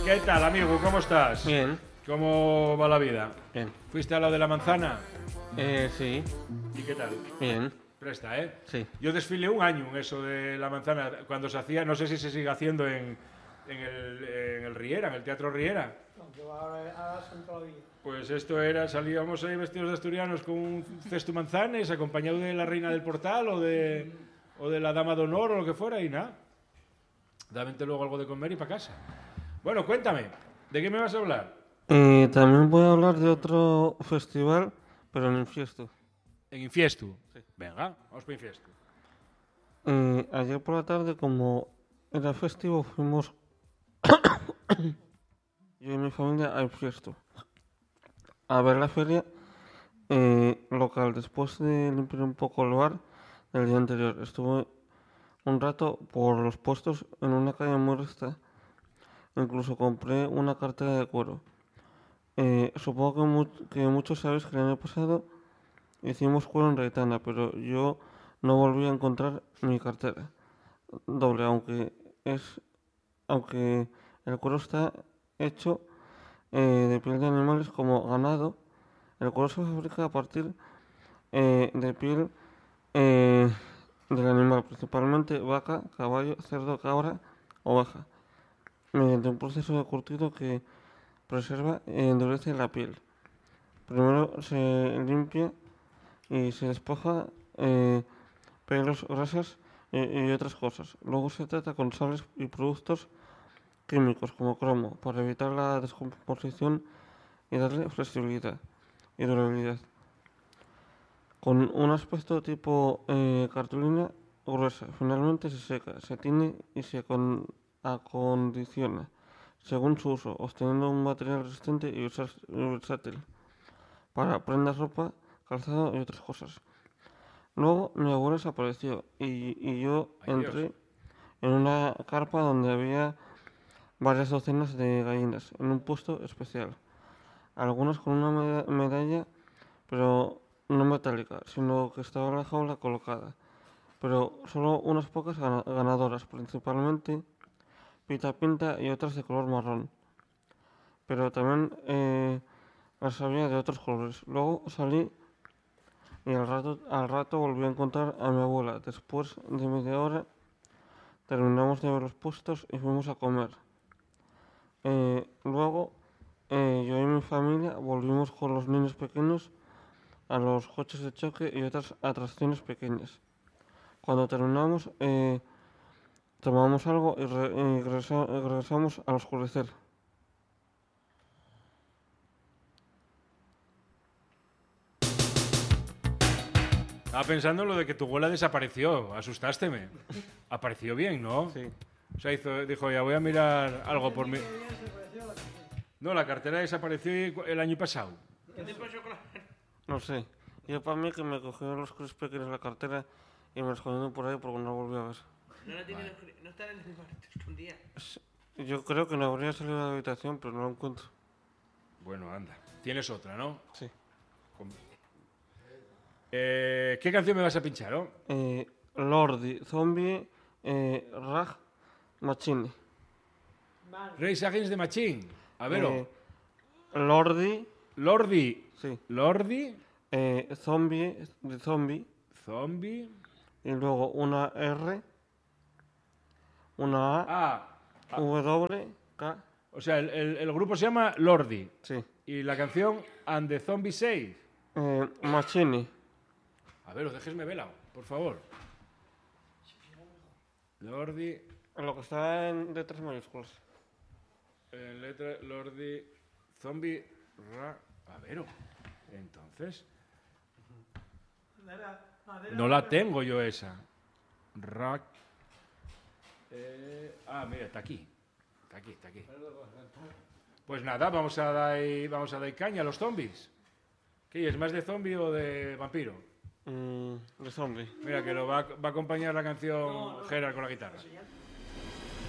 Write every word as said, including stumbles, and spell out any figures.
¿Qué tal, amigo? ¿Cómo estás? Bien. ¿Cómo va la vida? Bien. ¿Fuiste a lo de la manzana? Eh, sí. ¿Y qué tal? Bien. Presta, ¿eh? Sí. Yo desfilé un año en eso de la manzana, cuando se hacía, no sé si se sigue haciendo en, en, el, en el Riera, en el Teatro Riera. No, que va ahora, ahora son todavía. Pues esto era, salíamos ahí vestidos de asturianos con un cesto manzanes, acompañado de la reina del portal o de, o de la dama de honor o lo que fuera, y nada. Damente luego algo de comer y para casa. Bueno, cuéntame, ¿de qué me vas a hablar? Eh, también voy a hablar de otro festival, pero en Infiesto. En Infiestu. Sí. Venga, vamos para Infiestu. Eh, ayer por la tarde, como era festivo, fuimos yo y mi familia a Infiesto a ver la feria eh, local. Después de limpiar un poco el bar del día anterior, estuve un rato por los puestos en una calle muy recta. Incluso compré una cartera de cuero. Eh, supongo que, mu- que muchos sabéis que el año pasado hicimos cuero en Reitana, pero yo no volví a encontrar mi cartera doble, aunque es aunque el cuero está hecho eh, de piel de animales como ganado. El cuero se fabrica a partir eh, de piel eh, del animal, principalmente vaca, caballo, cerdo, cabra, oveja, mediante un proceso de curtido que preserva y endurece la piel. Primero se limpia y se despoja eh, pelos, grasas y, y otras cosas. Luego se trata con sales y productos químicos como cromo para evitar la descomposición y darle flexibilidad y durabilidad. Con un aspecto tipo eh, cartulina gruesa, finalmente se seca, se tiñe y se acon- acondiciona según su uso, obteniendo un material resistente y versas- y versátil para prendas, ropa, calzado y otras cosas. Luego mi abuelo desapareció y, y yo Ay, Dios. entré en una carpa donde había varias docenas de gallinas en un puesto especial. Algunas con una meda- medalla, pero no metálica, sino que estaba en la jaula colocada. Pero solo unas pocas gana- ganadoras, principalmente pita pinta y otras de color marrón. Pero también eh, las había de otros colores. Luego salí y al rato, al rato volví a encontrar a mi abuela. Después de media hora terminamos de ver los puestos y fuimos a comer. Eh, luego eh, yo y mi familia volvimos con los niños pequeños a los coches de choque y otras atracciones pequeñas. Cuando terminamos eh, tomamos algo y, re- y regresa- y regresamos al oscurecer. Estaba pensando en lo de que tu abuela desapareció. Asustaste-me. Apareció bien, ¿no? Sí. O sea, hizo, dijo, ya voy a mirar algo por mí. No, la cartera desapareció el año pasado. ¿Qué te pasó con la No sé. Yo para mí que me cogieron los cris pequeños la cartera y me escondieron por ahí porque no la volví a ver. No la tiene, no está en el cuarto escondida. Yo creo que no habría salido de la habitación, pero no la encuentro. Bueno, anda. Tienes otra, ¿no? Sí. Eh, ¿Qué canción me vas a pinchar, no? Eh, Lordi, Zombie, eh, Rag, Machine. Race Against the Machine. A ver, Eh, Lordi, Lordi. sí. Lordi. Eh, zombie, de zombie. Zombie. Y luego una R, una A, Ah, W, K. o sea, el, el- el grupo se llama Lordi. Sí. Y la canción And the Zombie Safe. Eh, Machine. A ver, déjesme velado, por favor. Lordi. Lo que está en letras mayúsculas. En letra, Lordi. Zombie. Ra. A ver, entonces. No la tengo yo esa. Rack. Eh, ah, mira, está aquí. Está aquí, está aquí. Pues nada, vamos a dar, vamos a dar caña a los zombies. ¿Qué es? ¿Más de zombie o de vampiro? Mm, de zombie. Mira, que lo va, va a acompañar la canción Gerard con la guitarra.